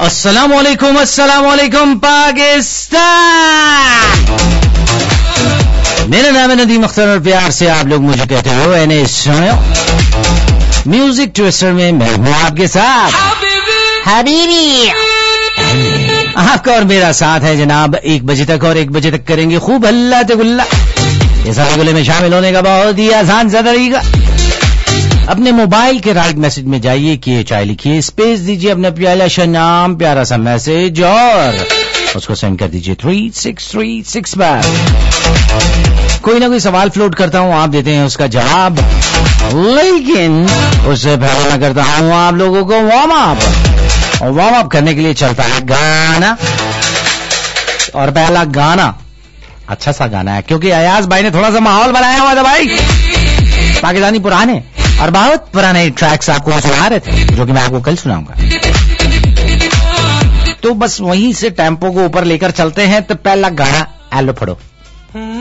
अस्सलामुअलैकुम अस्सलामुअलैकुम पाकिस्तान। मेरा नाम है नदीम अख्तर और प्यार से आप लोग मुझे कहते हो एने सुनो म्यूजिक ट्विस्टर में मैं हूँ आपके साथ हबीबी। आपका और मेरा साथ है जनाब 1 बजे तक, और 1 बजे तक करेंगे खूब हल्ला तगुल्ला। इस हल्ले में शामिल होने का बहुत ही आसान सा तरीका, अपने मोबाइल के राइट मैसेज में जाइए, किए चाय लिखिए, स्पेस दीजिए अपना प्यारा सा नाम, प्यारा सा मैसेज, और उसको सेंड कर दीजिए 3636 पर। कोई ना कोई सवाल फ्लोट करता हूँ, आप देते हैं उसका जवाब, लेकिन उससे पहले मैं करता हूँ आप लोगों को वार्म अप। और वार्म अप करने के लिए चलता है गाना, और पहला गाना अच्छा सा गाना है क्योंकि अयाज भाई ने थोड़ा सा माहौल बनाया हुआ था भाई। पाकिस्तानी पुराने और बहुत पुराने ट्रैक्स आपको सुना रहे थे जो कि मैं आपको कल सुनाऊंगा, तो बस वहीं से टेम्पो को ऊपर लेकर चलते हैं। तो पहला गाना एलो फड़ो।